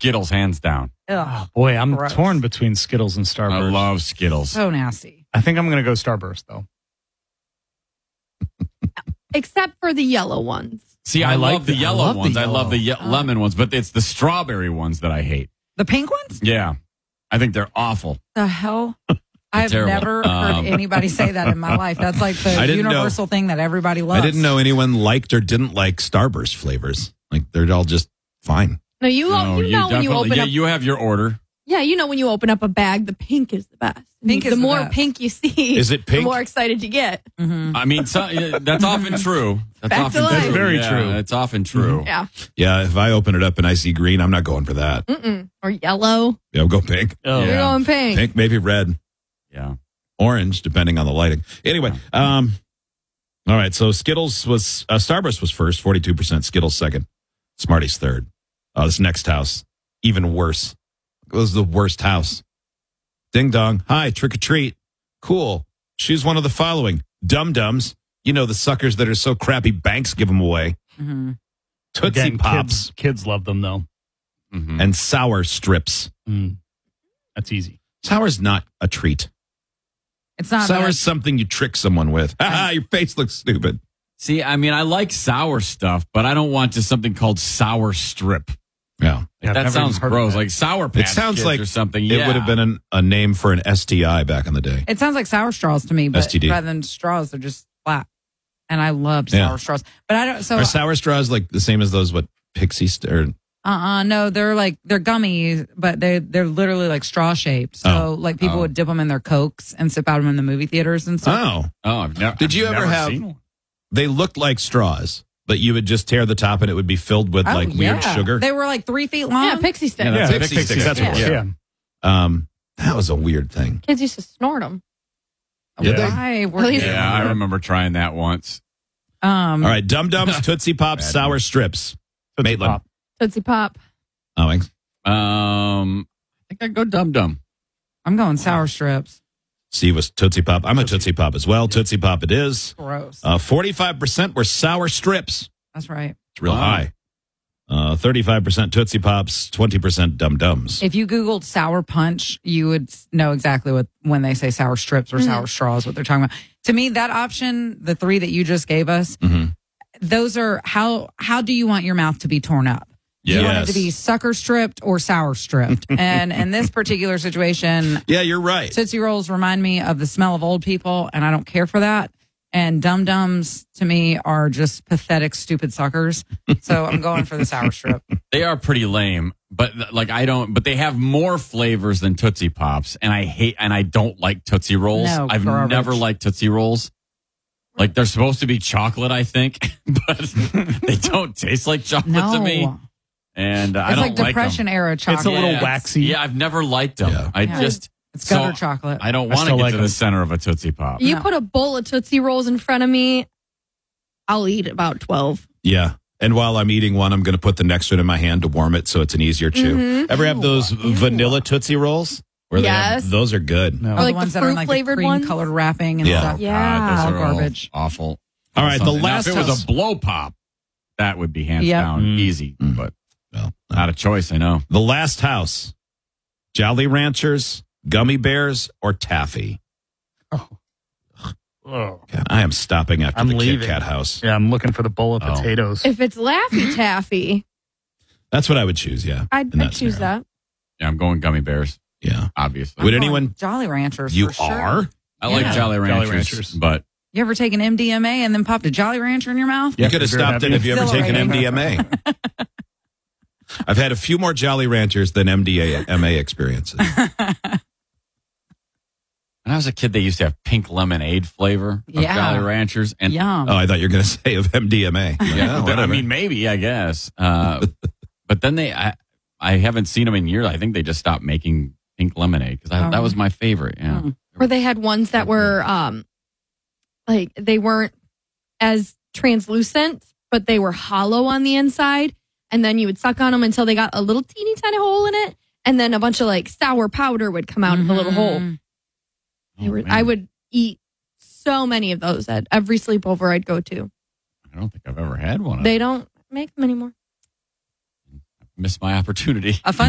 Skittles, hands down. Ugh, Boy, I'm gross. torn between Skittles and Starburst. I love Skittles. So nasty. I think I'm going to go Starburst, though. Except for the yellow ones. See, I love the yellow ones. I love the lemon ones, but it's the strawberry ones that I hate. The pink ones? Yeah. I think they're awful. The hell? I've terrible. never heard anybody say that in my life. That's like I the didn't universal thing that everybody loves. I didn't know anyone liked or didn't like Starburst flavors. Like they're all just fine. No, you know when you definitely- open yeah, up. you have your order. Yeah, you know when you open up a bag, the pink is the best. Pink is the the more best. pink you see. Is it pink? The more excited you get. I mean, that's often true. That's Fact often of life. true. That's very Yeah, true. It's often true. Yeah. Yeah, if I open it up and I see green, I'm not going for that. Or yellow. Yeah, I'll go pink. Oh, Yeah. You're going pink. Pink, maybe red, Yeah. orange, depending on the lighting. Anyway, all right. So Skittles was Starburst was first, 42%. Skittles second. Smarties third. This next house, even worse. It was the worst house. Ding dong. Hi, trick or treat. Cool. Choose one of the following: Dum Dums. You know, the suckers that are so crappy banks give them away. Tootsie Again, Pops Kids love them, though. and Sour Strips. That's easy. Sour's not a treat. It's not. Sour bad. is something you trick someone with. Ha, your face looks stupid. See, I mean, I like sour stuff, but I don't want just something called sour strip. Yeah. Yeah, I've That never sounds even heard of gross. that. Like Sour Patch It sounds Kids like or something. it would have been a name for an STI back in the day. It sounds like sour straws to me, but STD. rather than straws, they're just flat. And I love sour Yeah. straws, but I don't. So Are sour straws like the same as those Pixie or no, they're gummies, but they're literally like straw shaped. So like people would dip them in their Cokes and sip out them in the movie theaters and stuff. Oh. I've Did you I've ever never have- seen one. They looked like straws, but you would just tear the top and it would be filled with like weird sugar. They were like 3 feet long. Yeah, pixie stick. Yeah, Yeah, that's Pixie Sticks. That's what it was. Yeah. Yeah. That was a weird thing. Kids used to snort them. Did they? Why? At least- Yeah, I remember trying that once. All right, Dum Dums, Tootsie Pops, Bad Sour Strips. Tootsie Maitland. Pop. Tootsie Pop. Owings. I think I'd go Dum Dum. I'm going sour strips. Steve was Tootsie Pop. I'm a Tootsie Pop as well. Tootsie Pop it is. Gross. 45% were Sour Strips. That's right. It's real Wow. high. 35% Tootsie Pops, 20% Dum Dums. If you Googled sour punch, you would know exactly when they say sour strips or sour straws, what they're talking about. To me, that option, the 3 that you just gave us, those are how do you want your mouth to be torn up? Do you want it to be sucker stripped or sour stripped? And in this particular situation, Yeah, you're right. Tootsie Rolls remind me of the smell of old people, and I don't care for that. And Dum Dums to me are just pathetic, stupid suckers. So I'm going for the sour strip. They are pretty lame, but but they have more flavors than Tootsie Pops, and I don't like Tootsie Rolls. No, I've garbage. never liked Tootsie Rolls. Like they're supposed to be chocolate, I think, but they don't taste like chocolate to me. No. And I It's don't like Depression them. era chocolate. It's a little Yeah, waxy. Yeah, I've never liked them. Yeah. It's gutter chocolate. I don't I want to still get like to them. the center of a Tootsie Pop. You No. put a bowl of Tootsie Rolls in front of me, I'll eat about 12. Yeah. And while I'm eating one, I'm going to put the next one in my hand to warm it so it's an easier chew. Ever have those vanilla Tootsie Rolls? Where they have- Yes. those are good. No. Or like the the ones that are in like the fruit-flavored cream ones? colored wrapping and Yeah. stuff. God, Yeah. those All are all garbage. awful. All right, the Something. Now, last if it was house- a blow pop, that would be hands Yep. down easy, but Well, not a choice. I know. The last house, Jolly Ranchers, Gummy Bears, or Taffy? Oh. God, I am stopping after I'm the leaving. Kit Kat house. Yeah, I'm looking for the bowl of Oh. potatoes. If it's Laffy Taffy, That's what I would choose, yeah. I'd in that choose scenario. that. Yeah, I'm going gummy bears, Yeah. obviously. Would I'm going anyone- Jolly Ranchers? You for sure. are? I like Yeah. Jolly Ranchers, Jolly Ranchers. but You ever taken MDMA and then popped a Jolly Rancher in your mouth? You could have if you're stopped it happy. if you ever taken Exhilarating. MDMA. I've had a few more Jolly Ranchers than MDMA experiences. when I was a kid, they used to have pink lemonade flavor of Yeah. Jolly Ranchers. And Yum. Oh, I thought you were going to say of MDMA. Yeah, I whatever. mean, maybe, I guess. But then I haven't seen them in years. I think they just stopped making pink lemonade because that was my favorite. Yeah. Or they had ones that were like they weren't as translucent, but they were hollow on the inside. And then you would suck on them until they got a little teeny tiny hole in it. And then a bunch of like sour powder would come out of the little hole. Oh, man. I would eat so many of those at every sleepover I'd go to. I don't think I've ever had one of them. They don't make them anymore. Missed my opportunity. A fun